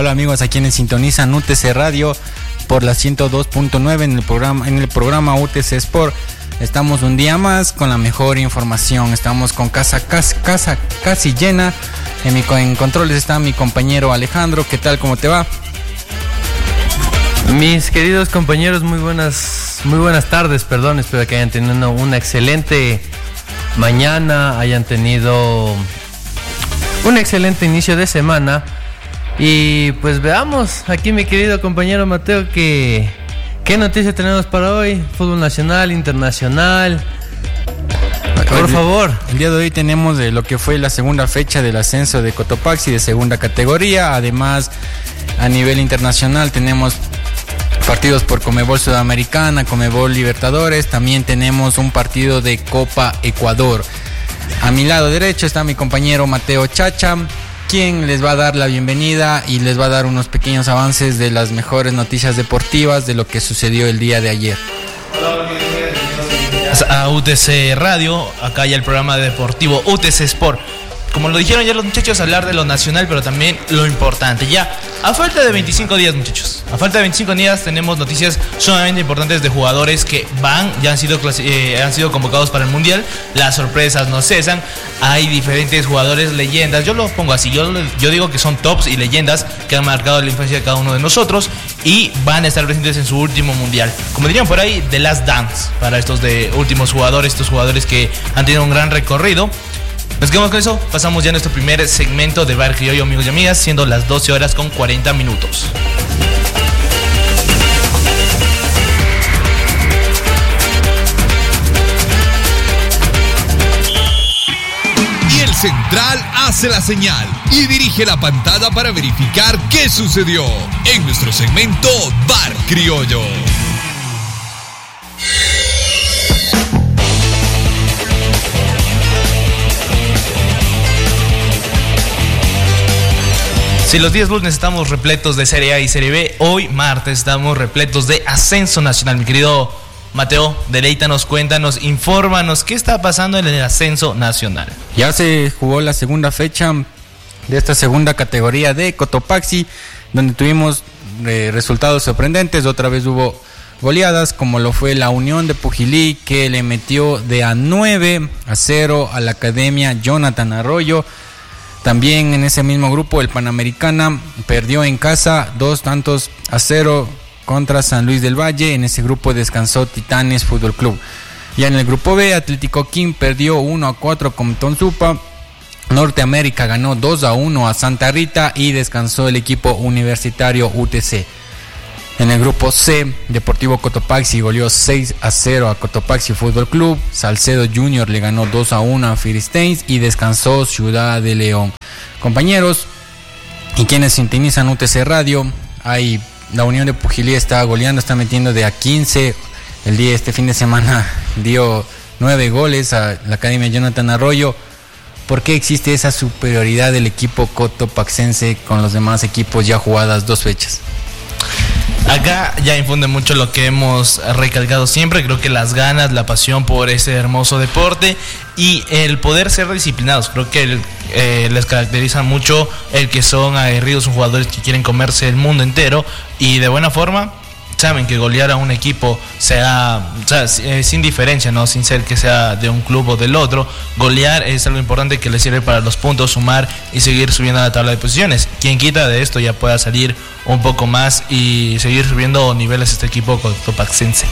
Hola amigos, a quienes sintonizan UTC Radio por la 102.9 en el programa UTC Sport. Estamos un día más con la mejor información. Estamos con casa casi llena. En controles está mi compañero Alejandro. ¿Qué tal? ¿Cómo te va? Mis queridos compañeros, muy buenas tardes, perdón. Espero que hayan tenido una excelente mañana, hayan tenido un excelente inicio de semana. Y pues veamos aquí, mi querido compañero Mateo, ¿qué noticias tenemos para hoy? Fútbol nacional, internacional. Por favor. El día de hoy tenemos de lo que fue la segunda fecha del ascenso de Cotopaxi de segunda categoría. Además, a nivel internacional tenemos partidos por Conmebol Sudamericana, Conmebol Libertadores. También tenemos un partido de Copa Ecuador. A mi lado derecho está mi compañero Mateo Chacha, quien les va a dar la bienvenida y les va a dar unos pequeños avances de las mejores noticias deportivas de lo que sucedió el día de ayer. A UTC Radio, acá ya el programa deportivo UTC Sport. Como lo dijeron ya los muchachos, hablar de lo nacional, pero también lo importante. Ya, a falta de 25 días, muchachos. A falta de 25 días tenemos noticias sumamente importantes de jugadores que ya han sido convocados para el Mundial. Las sorpresas no cesan. Hay diferentes jugadores leyendas. Yo los pongo así. Yo digo que son tops y leyendas que han marcado la infancia de cada uno de nosotros y van a estar presentes en su último Mundial. Como dirían por ahí, The Last Dance para estos últimos jugadores, estos jugadores que han tenido un gran recorrido. Nos quedamos con eso, pasamos ya a nuestro primer segmento de Bar Criollo, amigos y amigas, siendo las 12 horas con 40 minutos. Y el central hace la señal y dirige la pantalla para verificar qué sucedió en nuestro segmento Bar Criollo. Si los días lunes estamos repletos de Serie A y Serie B, hoy martes estamos repletos de ascenso nacional. Mi querido Mateo, deleítanos, cuéntanos, infórmanos, ¿qué está pasando en el ascenso nacional? Ya se jugó la segunda fecha de esta segunda categoría de Cotopaxi, donde tuvimos resultados sorprendentes. Otra vez hubo goleadas, como lo fue la Unión de Pujilí, que le metió de a 9-0 a la Academia Jonathan Arroyo. También en ese mismo grupo el Panamericana perdió en casa 2-0 contra San Luis del Valle. En ese grupo descansó Titanes Fútbol Club. Ya en el grupo B, Atlético Quim perdió 1-4 con Tonsupa. Norteamérica ganó 2-1 a Santa Rita y descansó el equipo universitario UTC. En el grupo C, Deportivo Cotopaxi goleó 6-0 a Cotopaxi Fútbol Club. Salcedo Junior le ganó 2-1 a Filisteins y descansó Ciudad de León. Compañeros, y quienes sintonizan UTC Radio, la Unión de Pujilí está goleando, está metiendo de a 15. Este fin de semana dio 9 goles a la Academia Jonathan Arroyo. ¿Por qué existe esa superioridad del equipo cotopaxense con los demás equipos ya jugadas 2 fechas? Acá ya infunde mucho lo que hemos recalcado siempre. Creo que las ganas, la pasión por ese hermoso deporte y el poder ser disciplinados. Creo que les caracteriza mucho el que son aguerridos, son jugadores que quieren comerse el mundo entero y de buena forma saben que golear a un equipo sin diferencia, ¿no? Sin ser que sea de un club o del otro, golear es algo importante que les sirve para los puntos, sumar y seguir subiendo a la tabla de posiciones. Quien quita de esto ya pueda salir un poco más y seguir subiendo niveles a este equipo cotopaxense.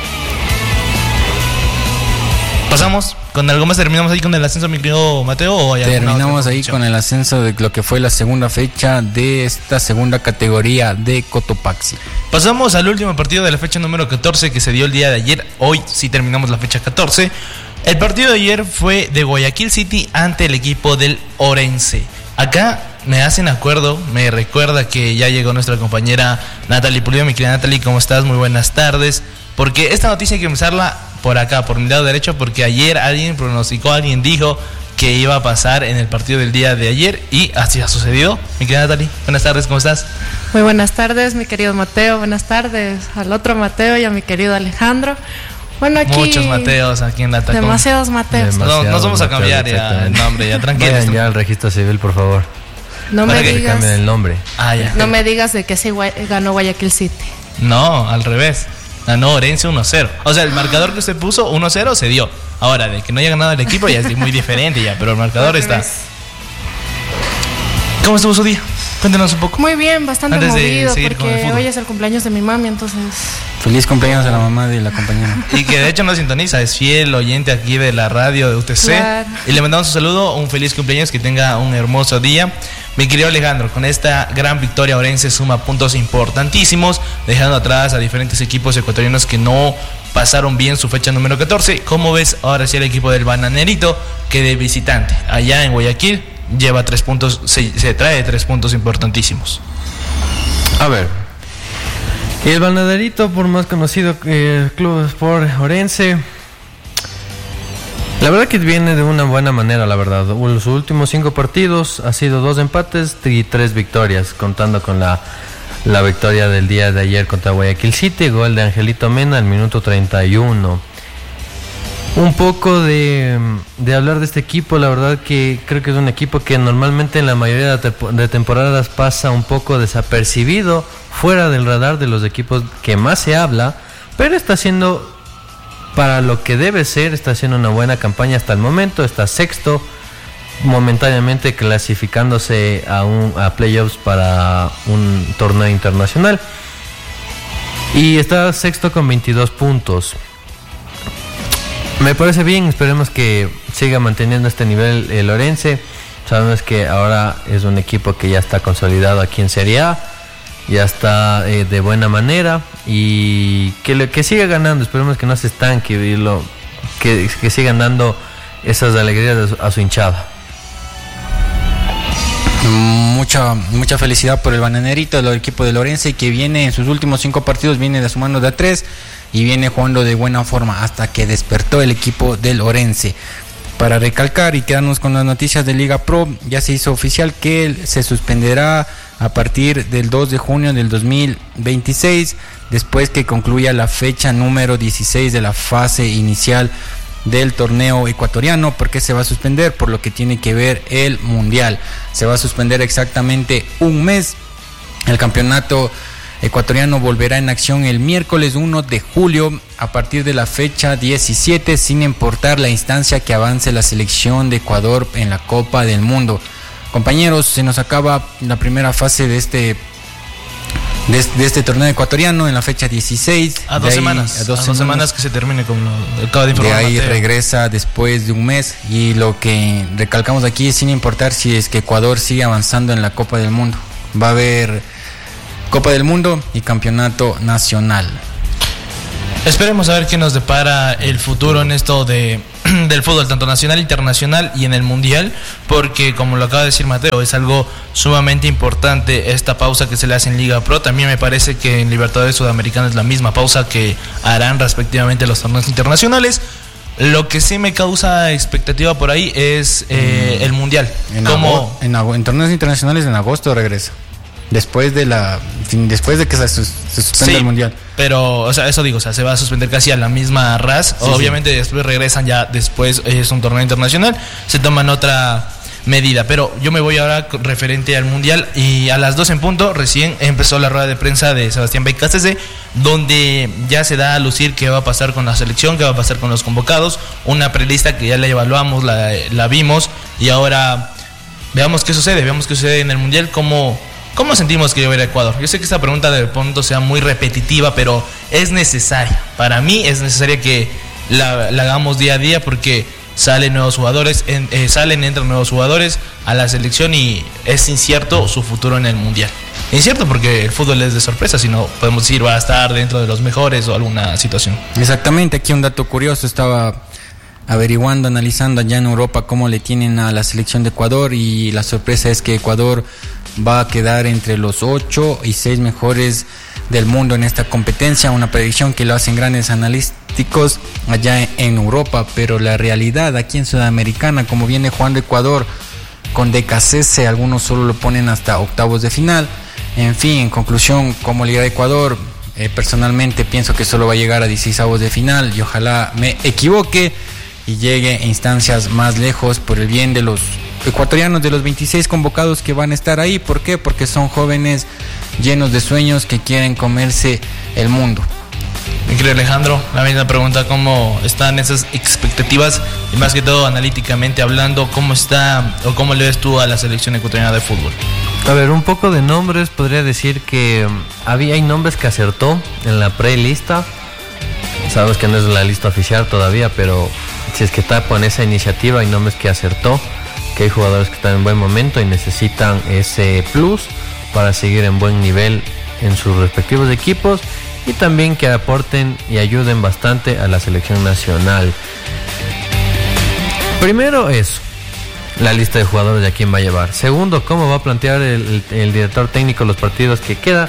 Pasamos con algo más, terminamos ahí con el ascenso, mi querido Mateo, ¿o hay terminamos ahí con el ascenso de lo que fue la segunda fecha de esta segunda categoría de Cotopaxi. Pasamos al último partido de la fecha número 14 que se dio el día de ayer. Hoy sí terminamos la fecha 14. El partido de ayer fue de Guayaquil City ante el equipo del Orense. Acá me recuerda que ya llegó nuestra compañera Natalie Pulido. Mi querida Natalie, ¿cómo estás? Muy buenas tardes. Porque esta noticia hay que empezarla por acá, por mi lado derecho, porque ayer alguien dijo que iba a pasar en el partido del día de ayer y así ha sucedido. Mi querida Natalie, buenas tardes, ¿cómo estás? Muy buenas tardes, mi querido Mateo, buenas tardes al otro Mateo y a mi querido Alejandro. Bueno, aquí muchos Mateos aquí en la Tacón. Demasiados Mateos. Nos vamos a cambiar ya el nombre, ya tranquilos. Vayan ya al registro civil, por favor. No ¿Para me qué? Que digas. cambien el nombre. Ya. No me digas de que sí ganó Guayaquil City. No, al revés. Ganó Orense 1-0. O sea, el marcador que usted puso, 1-0, se dio. Ahora, de que no haya ganado el equipo ya es muy diferente ya, pero el marcador Al está. revés. ¿Cómo estuvo su día? Cuéntenos un poco. Muy bien, bastante Antes de movido seguir con el porque fútbol. hoy es el cumpleaños de mi mami, entonces Feliz cumpleaños a la mamá de la compañera. Y que de hecho nos sintoniza, es fiel oyente aquí de la radio de UTC. Claro. Y le mandamos un saludo, un feliz cumpleaños, que tenga un hermoso día. Mi querido Alejandro, con esta gran victoria Orense suma puntos importantísimos, dejando atrás a diferentes equipos ecuatorianos que no pasaron bien su fecha número 14. ¿Cómo ves ahora sí el equipo del Bananerito, que de visitante allá en Guayaquil lleva 3 puntos, se trae 3 puntos importantísimos? A ver. El Bananerito, por más conocido que el Club Sport Orense, la verdad que viene de una buena manera, la verdad. Los últimos 5 partidos ha sido 2 empates y 3 victorias, contando con la victoria del día de ayer contra Guayaquil City, gol de Angelito Mena al minuto 31. Un poco de hablar de este equipo, la verdad que creo que es un equipo que normalmente en la mayoría de temporadas pasa un poco desapercibido, fuera del radar de los equipos que más se habla, pero está haciendo, para lo que debe ser, está haciendo una buena campaña hasta el momento. Está sexto, momentáneamente clasificándose a playoffs para un torneo internacional, y está sexto con 22 puntos. Me parece bien, esperemos que siga manteniendo este nivel el Orense. Sabemos que ahora es un equipo que ya está consolidado aquí en Serie A, ya está de buena manera, y que siga ganando. Esperemos que no se estanque y que sigan dando esas alegrías a su hinchada. Mucha felicidad por el Bananerito, el equipo de Orense, que viene en sus últimos 5 partidos, viene sumando de a 3 y viene jugando de buena forma hasta que despertó el equipo del Orense. Para recalcar y quedarnos con las noticias de Liga Pro, ya se hizo oficial que se suspenderá a partir del 2 de junio del 2026, después que concluya la fecha número 16 de la fase inicial del torneo ecuatoriano. Porque se va a suspender, por lo que tiene que ver el mundial. Se va a suspender exactamente un mes. El campeonato ecuatoriano volverá en acción el miércoles 1 de julio a partir de la fecha 17, sin importar la instancia que avance la selección de Ecuador en la Copa del Mundo. Compañeros, se nos acaba la primera fase de este torneo ecuatoriano en la fecha 16. A 2 semanas. A dos semanas que se termine, como lo acaba de informar. De ahí Mateo. regresa después de un mes. Y lo que recalcamos aquí es sin importar si es que Ecuador sigue avanzando en la Copa del Mundo. Va a haber Copa del Mundo y Campeonato Nacional. Esperemos a ver qué nos depara el futuro en esto del fútbol, tanto nacional, internacional y en el mundial, porque como lo acaba de decir Mateo, es algo sumamente importante esta pausa que se le hace en Liga Pro. También me parece que en Libertadores Sudamericana es la misma pausa que harán respectivamente los torneos internacionales. Lo que sí me causa expectativa por ahí es el mundial. En torneos internacionales en agosto regresa. Después de que se suspende el mundial. Pero, o sea, eso digo, o sea, se va a suspender casi a la misma ras. Sí, obviamente sí. Después regresan ya, después es un torneo internacional, se toman otra medida. Pero yo me voy ahora referente al mundial, y a las 2 en punto recién empezó la rueda de prensa de Sebastián Becasese, donde ya se da a lucir qué va a pasar con la selección, qué va a pasar con los convocados. Una prelista que ya la evaluamos, la vimos, y ahora veamos qué sucede en el mundial. ¿Cómo sentimos que va a ir a Ecuador? Yo sé que esta pregunta de pronto sea muy repetitiva, pero es necesaria. Para mí es necesaria que la hagamos día a día, porque salen nuevos jugadores, entran nuevos jugadores a la selección, y es incierto su futuro en el mundial. Incierto porque el fútbol es de sorpresa, si no podemos decir va a estar dentro de los mejores o alguna situación. Exactamente, aquí un dato curioso, estaba averiguando, analizando allá en Europa cómo le tienen a la selección de Ecuador, y la sorpresa es que Ecuador va a quedar entre los 8 y 6 mejores del mundo en esta competencia, una predicción que lo hacen grandes analíticos allá en Europa, pero la realidad aquí en Sudamericana, como viene jugando Ecuador con Decasese, algunos solo lo ponen hasta octavos de final. En fin, en conclusión, como Liga de Ecuador, personalmente pienso que solo va a llegar a 16avos de final, y ojalá me equivoque y llegue a instancias más lejos por el bien de los ecuatorianos de los 26 convocados que van a estar ahí. ¿Por qué? Porque son jóvenes llenos de sueños que quieren comerse el mundo. Mi querido Alejandro, la misma pregunta, ¿cómo están esas expectativas? Y más que todo, analíticamente hablando, ¿cómo está o cómo le ves tú a la selección ecuatoriana de fútbol? A ver, un poco de nombres, podría decir que hay nombres que acertó en la prelista. Sabemos que no es la lista oficial todavía, pero si es que tapan esa iniciativa, hay nombres que acertó, que hay jugadores que están en buen momento y necesitan ese plus para seguir en buen nivel en sus respectivos equipos y también que aporten y ayuden bastante a la selección nacional. Primero eso, la lista de jugadores de a quién va a llevar. Segundo, cómo va a plantear el director técnico los partidos que queda,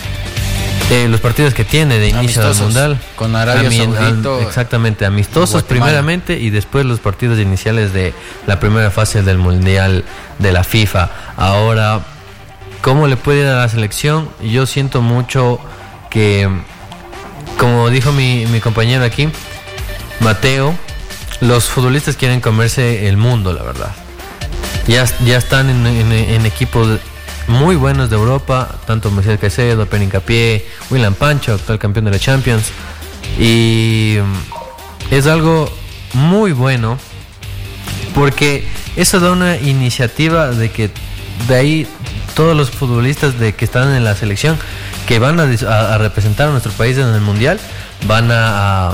los partidos que tiene de inicio del Mundial. Con Arabia Saudita. Exactamente, amistosos primeramente y después los partidos iniciales de la primera fase del Mundial de la FIFA. Ahora, ¿cómo le puede ir a la selección? Yo siento mucho que, como dijo mi compañero aquí, Mateo, los futbolistas quieren comerse el mundo, la verdad. Ya están en equipos muy buenos de Europa, tanto Moisés Caicedo, Pere Hincapié, William Pancho, actual campeón de la Champions, y es algo muy bueno porque eso da una iniciativa de que de ahí todos los futbolistas de que están en la selección que van a representar a nuestro país en el Mundial van a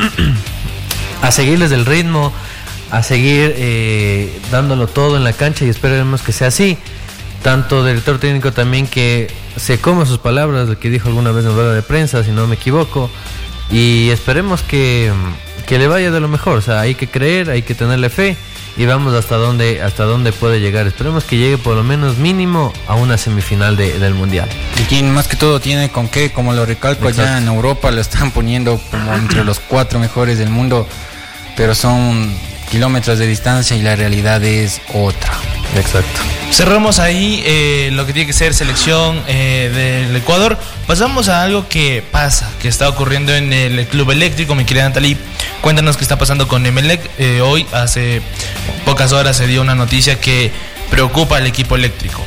seguirles el ritmo, a seguir dándolo todo en la cancha, y esperemos que sea así. Tanto director técnico también que se come sus palabras, lo que dijo alguna vez en rueda de prensa, si no me equivoco, y esperemos que le vaya de lo mejor. O sea, hay que creer, hay que tenerle fe y vamos hasta dónde puede llegar. Esperemos que llegue por lo menos mínimo a una semifinal del Mundial. Y quien más que todo tiene con qué, como lo recalco. Exacto. Allá en Europa lo están poniendo como entre los 4 mejores del mundo, pero son kilómetros de distancia y la realidad es otra. Exacto. Cerramos ahí lo que tiene que ser selección del Ecuador. Pasamos a algo que está ocurriendo en el Club Eléctrico. Mi querida Natalie, cuéntanos qué está pasando con Emelec. Hoy, hace pocas horas, se dio una noticia que preocupa al equipo eléctrico.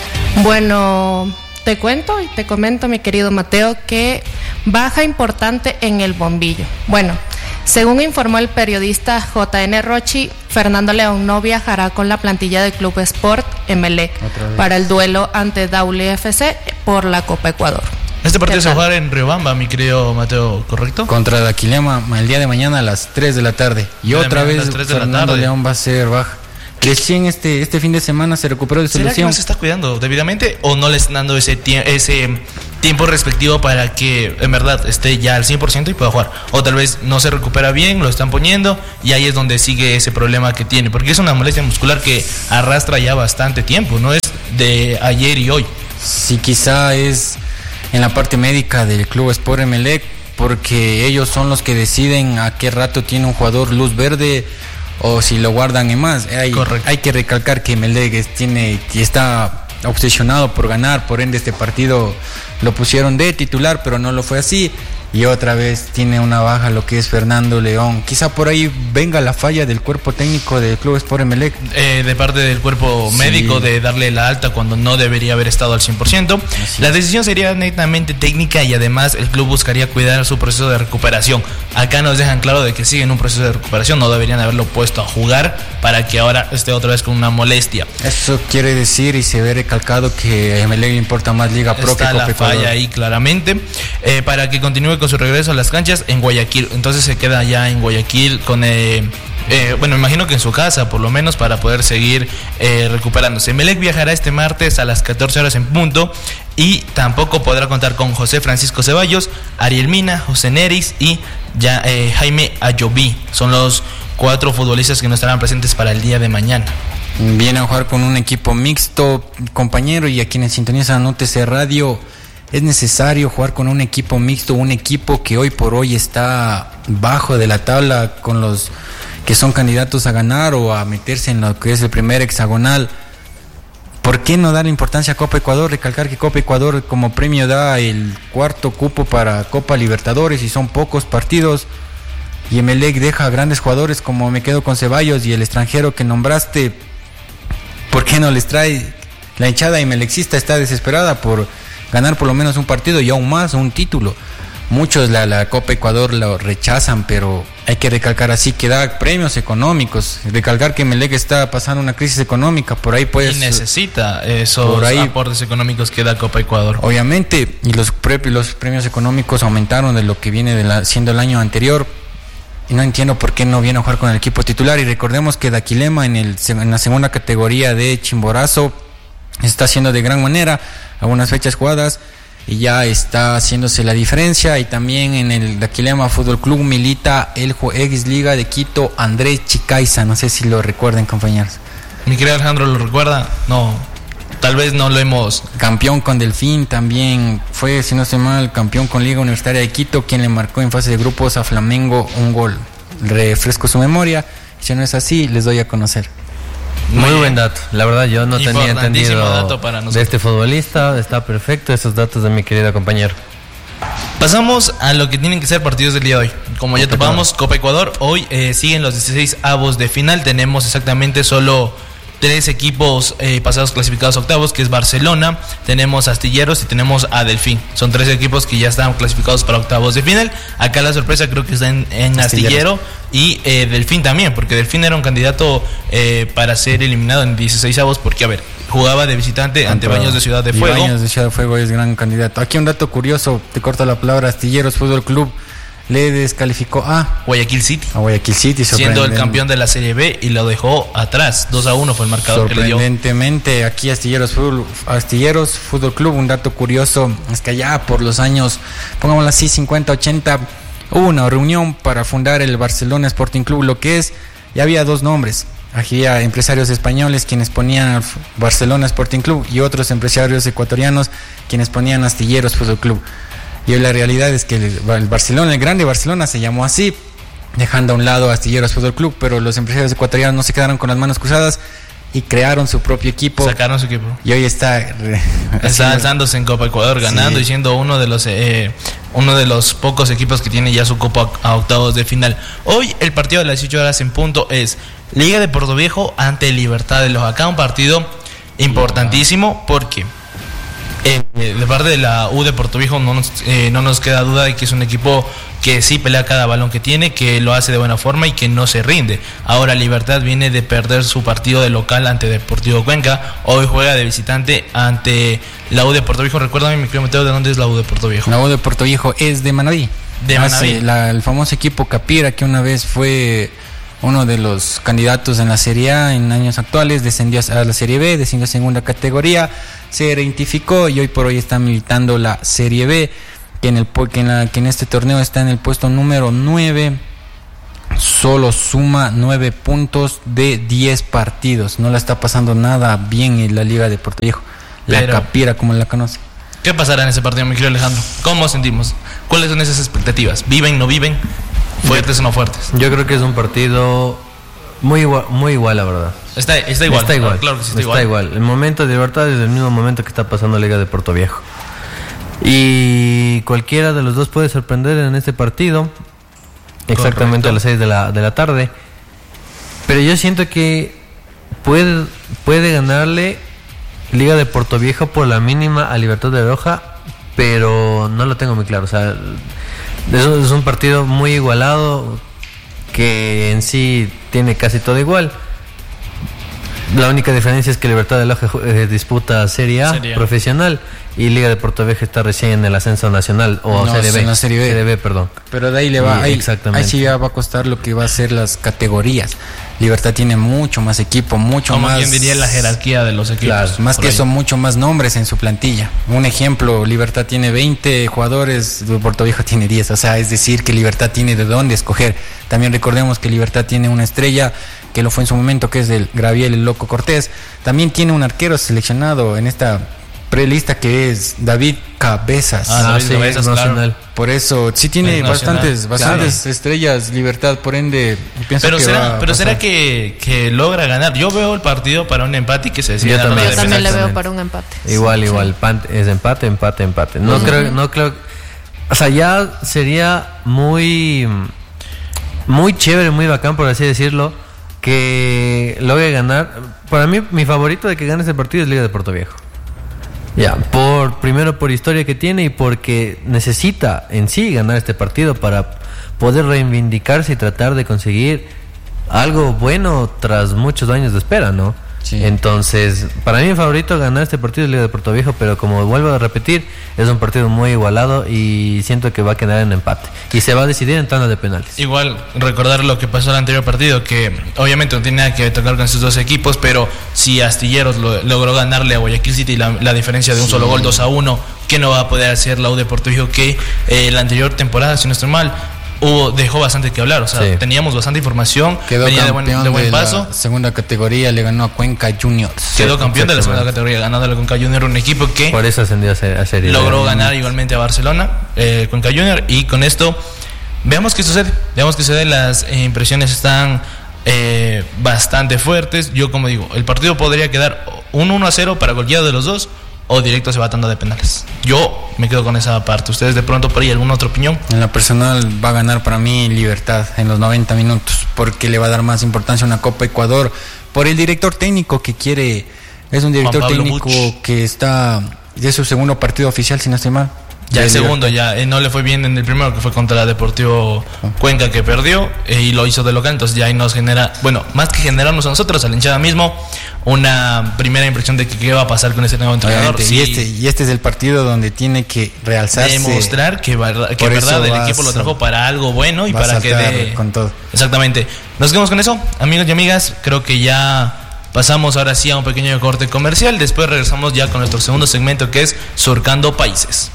Bueno, te cuento y te comento, mi querido Mateo, que baja importante en el bombillo. Bueno, según informó el periodista JN Rochi, Fernando León no viajará con la plantilla del Club Sport Emelec para el duelo ante Daule FC por la Copa Ecuador. Este partido se va a jugar en Riobamba, mi querido Mateo, ¿correcto? Contra Daquilema, el día de mañana a las 3 de la tarde. Y otra vez Fernando León va a ser baja. Recién este fin de semana se recuperó de su lesión. ¿Será que no se está cuidando debidamente o no le están dando ese tiempo respectivo para que en verdad esté ya al 100% y pueda jugar? O tal vez no se recupera bien, lo están poniendo y ahí es donde sigue ese problema que tiene, porque es una molestia muscular que arrastra ya bastante tiempo, no es de ayer y hoy. Sí, quizá es en la parte médica del Club Sport Emelec, porque ellos son los que deciden a qué rato tiene un jugador luz verde o si lo guardan en más. Hay que recalcar que Emelec está obsesionado por ganar, por ende este partido lo pusieron de titular, pero no lo fue así. Y otra vez tiene una baja lo que es Fernando León. Quizá por ahí venga la falla del cuerpo técnico del Club Sport Emelec. De parte del cuerpo médico, de darle la alta cuando no debería haber estado al 100%. La decisión sería netamente técnica y además el club buscaría cuidar su proceso de recuperación. Acá nos dejan claro de que siguen un proceso de recuperación, no deberían haberlo puesto a jugar para que ahora esté otra vez con una molestia. Eso quiere decir y se ve recalcado que a Emelec le importa más Liga Pro que Copa Ecuador. Está la falla ahí claramente, para que continúe con su regreso a las canchas en Guayaquil. Entonces se queda ya en Guayaquil con bueno, imagino que en su casa por lo menos, para poder seguir recuperándose. Emelec viajará este martes a las 14 horas en punto y tampoco podrá contar con José Francisco Ceballos, Ariel Mina, José Neris y Jaime Ayoví. Son los 4 futbolistas que no estarán presentes para el día de mañana. Viene a jugar con un equipo mixto, compañero, y a quienes sintonizan UTC Radio, es necesario jugar con un equipo mixto, un equipo que hoy por hoy está bajo de la tabla con los que son candidatos a ganar o a meterse en lo que es el primer hexagonal. ¿Por qué no dar importancia a Copa Ecuador? Recalcar que Copa Ecuador como premio da el 4º cupo para Copa Libertadores y son pocos partidos. Y Emelec deja a grandes jugadores, como me quedo con Ceballos y el extranjero que nombraste, ¿por qué no les trae? La hinchada imelexista está desesperada por ganar por lo menos un partido y aún más un título. Muchos la Copa Ecuador lo rechazan, pero hay que recalcar así que da premios económicos. Recalcar que Emelec está pasando una crisis económica, por ahí puedes... Y necesita esos aportes económicos que da Copa Ecuador. Obviamente, y los premios económicos aumentaron de lo que viene siendo el año anterior. Y no entiendo por qué no viene a jugar con el equipo titular. Y recordemos que Daquilema en la segunda categoría de Chimborazo está haciendo de gran manera algunas fechas jugadas y ya está haciéndose la diferencia. Y también en el Daquilema Fútbol Club milita el ex Liga de Quito Andrés Chicaiza, no sé si lo recuerden, compañeros. Mi querido Alejandro, ¿lo recuerda? No, tal vez no lo hemos... Campeón con Delfín también fue, si no estoy mal, campeón con Liga Universitaria de Quito, quien le marcó en fase de grupos a Flamengo un gol. Refresco su memoria, si no es así les doy a conocer. Muy buen dato, la verdad yo no tenía entendido dato para de este futbolista, está perfecto esos datos de mi querido compañero. Pasamos a lo que tienen que ser partidos del día de hoy. Como ya topamos, Copa Ecuador, hoy siguen los 16 avos de final, tenemos exactamente solo 3 equipos pasados clasificados a octavos, que es Barcelona, tenemos Astilleros y tenemos a Delfín. Son 3 equipos que ya están clasificados para octavos de final. Acá la sorpresa creo que está en Astillero y Delfín también, porque Delfín era un candidato para ser eliminado en 16 avos, porque a ver, jugaba de visitante ante Baños de Ciudad de Fuego. Baños de Ciudad de Fuego es gran candidato. Aquí un dato curioso, te corto la palabra, Astilleros Fútbol Club le descalificó a Guayaquil City. A Guayaquil City, siendo el campeón de la Serie B y lo dejó atrás. 2-1 fue el marcador que le dio. Sorprendentemente, aquí Astilleros Fútbol Club, un dato curioso es que allá por los años, pongámoslo así, 50, 80, hubo una reunión para fundar el Barcelona Sporting Club, lo que es, ya había 2 nombres. Había empresarios españoles quienes ponían Barcelona Sporting Club y otros empresarios ecuatorianos quienes ponían Astilleros Fútbol Club. Y hoy la realidad es que el Barcelona, el grande Barcelona, se llamó así, dejando a un lado a Astilleros Fútbol Club, pero los empresarios ecuatorianos no se quedaron con las manos cruzadas y crearon su propio equipo. Sacaron su equipo. Y hoy está alzándose en Copa Ecuador, ganando, sí, y siendo uno de los pocos equipos que tiene ya su Copa a octavos de final. Hoy el partido de las 18 horas en punto es Liga de Portoviejo ante Libertad de Loja. Un partido importantísimo porque... de parte de la U de Portoviejo no nos queda duda de que es un equipo que sí pelea cada balón que tiene, que lo hace de buena forma y que no se rinde. Ahora Libertad viene de perder su partido de local ante Deportivo Cuenca, hoy juega de visitante ante la U de Portoviejo. Recuérdame, mi querido Mateo, ¿de dónde es la U de Portoviejo? La U de Portoviejo es de Manaví. De Manaví. El famoso equipo Capira, que una vez fue uno de los candidatos en la Serie A en años actuales, descendió a la Serie B, descendió a segunda categoría, se reidentificó y hoy por hoy está militando la Serie B, que en este torneo está en el puesto número 9, solo suma 9 puntos de 10 partidos, no la está pasando nada bien en la Liga de Portoviejo, la Capira como la conoce. ¿Qué pasará en ese partido, mi querido Alejandro? ¿Cómo sentimos? ¿Cuáles son esas expectativas? ¿Viven, no viven? ¿Fuertes o no fuertes? Yo creo que es un partido muy igual, la verdad. Está igual. Claro que sí, está igual. El momento de Libertad es el mismo momento que está pasando Liga de Portoviejo. Y cualquiera de los dos puede sorprender en este partido. Exactamente. Correcto. A las 6 de la tarde. Pero yo siento que puede ganarle Liga de Portoviejo por la mínima a Libertad de Loja, pero no lo tengo muy claro. O sea, es un partido muy igualado que en sí tiene casi todo igual. La única diferencia es que Libertad de Loja disputa Serie A profesional y Liga de Portoviejo está recién en el ascenso nacional Serie B. En la Serie B, perdón. Pero de ahí le va, ahí sí ya va a costar lo que va a ser las categorías. Libertad tiene mucho más equipo, mucho como más. Como quien diría la jerarquía de los equipos. Claro, más que eso, mucho más nombres en su plantilla. Un ejemplo, Libertad tiene 20 jugadores, Portoviejo tiene 10. O sea, es decir, que Libertad tiene de dónde escoger. También recordemos que Libertad tiene una estrella que lo fue en su momento, que es del Graviel, el Loco Cortés. También tiene un arquero seleccionado en esta prelista que es David Cabezas. David Cabezas, claro. Por eso sí tiene bastantes estrellas Libertad, por ende pienso pero será que logra ganar. Yo veo el partido para un empate y que se decida. Yo también le veo para un empate. Igual, es empate. No creo. O sea, ya sería muy chévere, muy bacán, por así decirlo, que logre ganar. Para mí, mi favorito de que gane este partido es Liga de Puerto Viejo. Ya, primero por historia que tiene y porque necesita en sí ganar este partido para poder reivindicarse y tratar de conseguir algo bueno tras muchos años de espera, ¿no? Sí. Entonces, para mí mi favorito ganar este partido es Liga de Puerto Viejo, pero como vuelvo a repetir, es un partido muy igualado y siento que va a quedar en empate y se va a decidir en tanda de penales. Igual recordar lo que pasó en el anterior partido, que obviamente no tiene nada que tocar con estos dos equipos, pero si Astilleros logró ganarle a Guayaquil City la diferencia de un solo gol, 2-1, ¿qué no va a poder hacer la U de Puerto Viejo? Que la anterior temporada, si no estoy mal, dejó bastante que hablar, o sea, sí, teníamos bastante información, quedó venía campeón de buen paso. La segunda categoría, le ganó a Cuenca Juniors. Quedó campeón de la segunda categoría, ganando a Cuenca Juniors, un equipo que por eso ascendió a serie. Logró ganar igualmente a Barcelona, Cuenca Juniors, y con esto veamos qué sucede. Las impresiones están bastante fuertes. Yo, como digo, el partido podría quedar un 1-0 para cualquiera de los dos, o directo se va a tanda de penales. Yo me quedo con esa parte. ¿Ustedes de pronto por ahí alguna otra opinión? En lo personal va a ganar para mí Libertad en los 90 minutos, porque le va a dar más importancia a una Copa Ecuador por el director técnico que quiere. Es un director técnico que está de su segundo partido oficial, si no estoy mal. Ya el segundo, ya no le fue bien en el primero, que fue contra Deportivo Cuenca, que perdió, y lo hizo de local. Entonces ya ahí nos genera, bueno, más que generarnos a nosotros, a la hinchada mismo, una primera impresión de que qué va a pasar con ese nuevo entrenador. Sí. Y este es el partido donde tiene que realzarse, demostrar que verdad el equipo lo trajo para algo bueno y para que dé con todo. Exactamente. Nos quedamos con eso, amigos y amigas. Creo que ya pasamos ahora sí a un pequeño corte comercial. Después regresamos ya con nuestro segundo segmento, que es Surcando Países.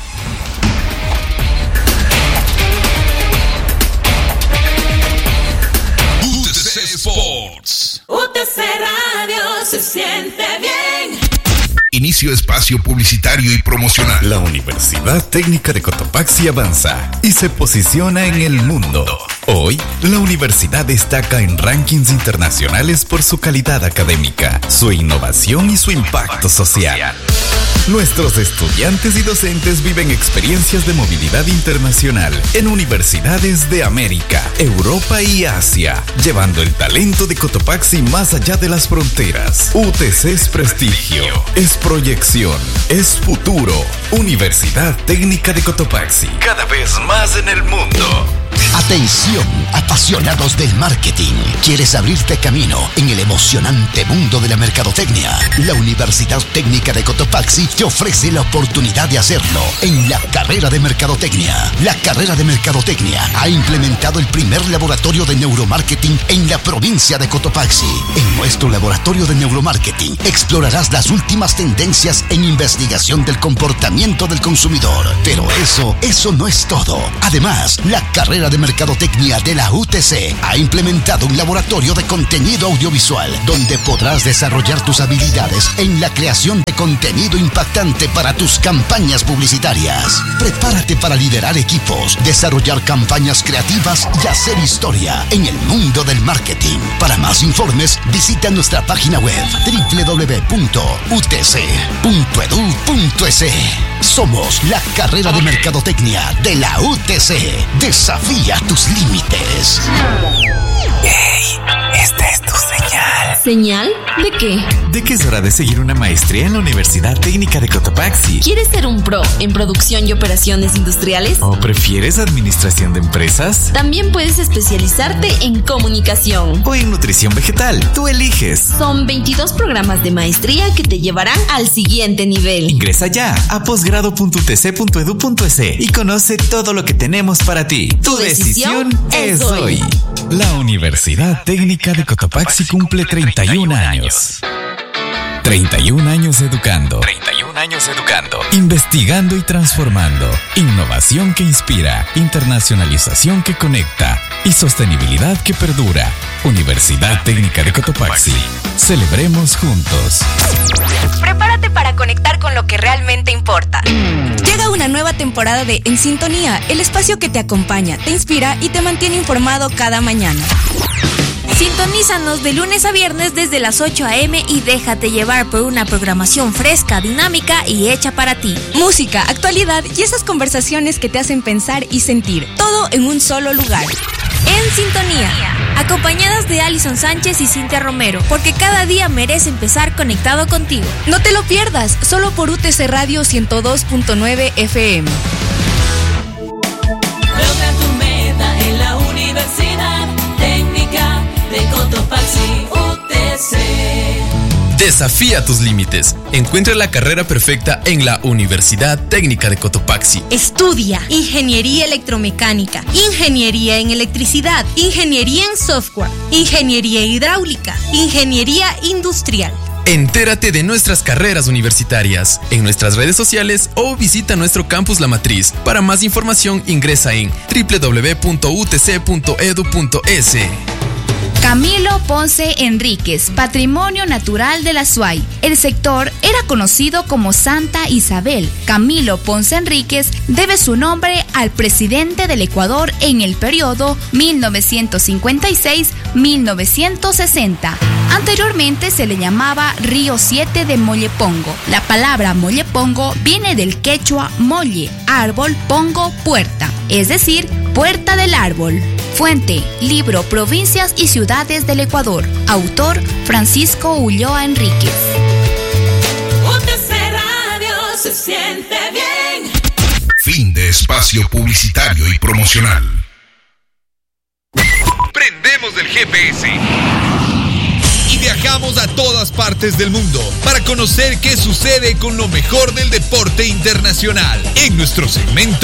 Sports. UTC Radio se siente bien. Inicio espacio publicitario y promocional. La Universidad Técnica de Cotopaxi avanza y se posiciona en el mundo. Hoy, la universidad destaca en rankings internacionales por su calidad académica, su innovación y su impacto social. Nuestros estudiantes y docentes viven experiencias de movilidad internacional en universidades de América, Europa y Asia, llevando el talento de Cotopaxi más allá de las fronteras. UTC es prestigio, es proyección, es futuro. Universidad Técnica de Cotopaxi, cada vez más en el mundo. Atención, apasionados del marketing. ¿Quieres abrirte camino en el emocionante mundo de la mercadotecnia? La Universidad Técnica de Cotopaxi te ofrece la oportunidad de hacerlo en la carrera de mercadotecnia. La carrera de mercadotecnia ha implementado el primer laboratorio de neuromarketing en la provincia de Cotopaxi. En nuestro laboratorio de neuromarketing explorarás las últimas tendencias en investigación del comportamiento del consumidor. Pero eso no es todo. Además, la carrera de mercadotecnia de la UTC ha implementado un laboratorio de contenido audiovisual donde podrás desarrollar tus habilidades en la creación de contenido impactante para tus campañas publicitarias. Prepárate para liderar equipos, desarrollar campañas creativas y hacer historia en el mundo del marketing. Para más informes, visita nuestra página web www.utc.edu.es. Somos la carrera de mercadotecnia de la UTC. Desafía tus límites. ¡Ey! Esta es tu señal. ¿Señal? ¿De qué? De que es hora de seguir una maestría en la Universidad Técnica de Cotopaxi. ¿Quieres ser un pro en producción y operaciones industriales? ¿O prefieres administración de empresas? También puedes especializarte en comunicación o en nutrición vegetal. Tú eliges. Son 22 programas de maestría que te llevarán al siguiente nivel. Ingresa ya a posgrado.utc.edu.es y conoce todo lo que tenemos para ti. Tu decisión es hoy. La Universidad Técnica de Cotopaxi cumple 31 años. 31 años educando. 31 años educando. Investigando y transformando. Innovación que inspira. Internacionalización que conecta. Y sostenibilidad que perdura. Universidad Técnica de Cotopaxi. Celebremos juntos. Prepárate para conectar con lo que realmente importa. Llega una nueva temporada de En Sintonía, el espacio que te acompaña, te inspira y te mantiene informado cada mañana. Sintonízanos de lunes a viernes desde las 8 a.m. y déjate llevar por una programación fresca, dinámica y hecha para ti. Música, actualidad y esas conversaciones que te hacen pensar y sentir. Todo en un solo lugar. En Sintonía, acompañadas de Alison Sánchez y Cintia Romero, porque cada día merece empezar conectado contigo. No te lo pierdas, solo por UTC Radio 102.9 FM. Logra tu meta en la Universidad Técnica de Cotopaxi, UTC. Desafía tus límites. Encuentra la carrera perfecta en la Universidad Técnica de Cotopaxi. Estudia Ingeniería Electromecánica, Ingeniería en Electricidad, Ingeniería en Software, Ingeniería Hidráulica, Ingeniería Industrial. Entérate de nuestras carreras universitarias en nuestras redes sociales o visita nuestro campus La Matriz. Para más información ingresa en www.utc.edu.es. Camilo Ponce Enríquez, Patrimonio Natural de la SUAY. El sector era conocido como Santa Isabel. Camilo Ponce Enríquez debe su nombre al presidente del Ecuador en el periodo 1956-1960. Anteriormente se le llamaba Río 7 de Mollepongo. La palabra Mollepongo viene del quechua molle, árbol, pongo, puerta, es decir, puerta del árbol. Fuente, libro Provincias y Ciudades del Ecuador. Autor, Francisco Ulloa Enríquez. UTC Radio se siente bien. Fin de espacio publicitario y promocional. Prendemos el GPS y viajamos a todas partes del mundo para conocer qué sucede con lo mejor del deporte internacional en nuestro segmento